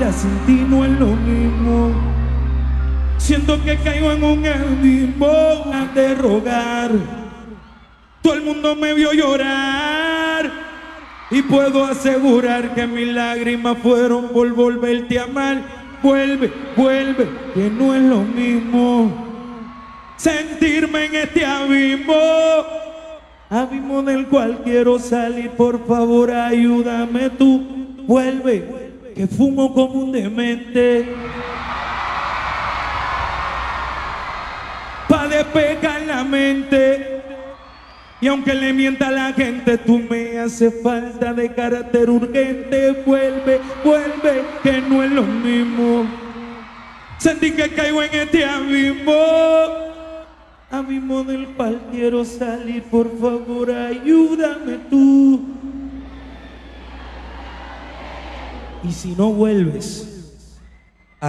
vida sin ti no es lo mismo. Siento que caigo en un abismo de rogar. Todo el mundo me vio llorar y puedo asegurar que mis lágrimas fueron por volverte a amar. Vuelve, vuelve, que no es lo mismo sentirme en este abismo, abismo del cual quiero salir. Por favor, ayúdame tú. Vuelve, que fumo como un demente pa' despejar la mente. Y aunque le mienta a la gente, tú me hace falta de carácter urgente. Vuelve, vuelve, que no es lo mismo. Sentí que caigo en este abismo, abismo del cual quiero salir. Por favor, ayúdame tú. Y si no vuelves,